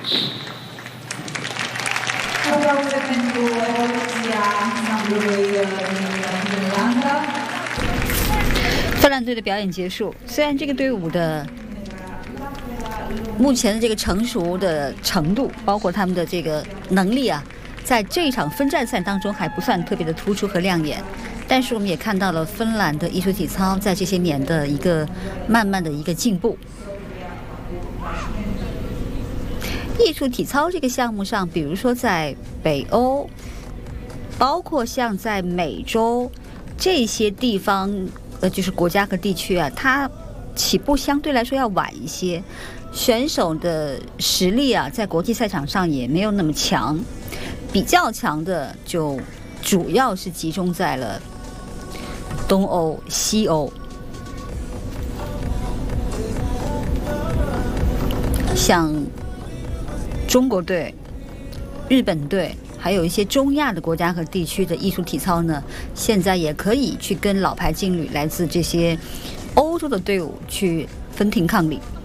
芬兰队的表演结束，虽然这个队伍的目前的这个成熟的程度，包括他们的这个能力啊，在这一场分站赛当中还不算特别的突出和亮眼，但是我们也看到了芬兰的艺术体操在这些年的一个慢慢的一个进步。艺术体操这个项目上，比如说在北欧，包括像在美洲这些地方，就是国家和地区啊，它起步相对来说要晚一些，选手的实力啊，在国际赛场上也没有那么强，比较强的就主要是集中在了东欧、西欧，像中国队、日本队，还有一些中亚的国家和地区的艺术体操呢，现在也可以去跟老牌劲旅来自这些欧洲的队伍去分庭抗礼。